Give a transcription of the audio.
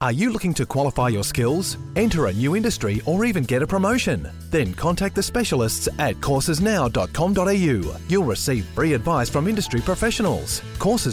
Are you looking to qualify your skills, enter a new industry, or even get a promotion? Then contact the specialists at coursesnow.com.au. You'll receive free advice from industry professionals. Courses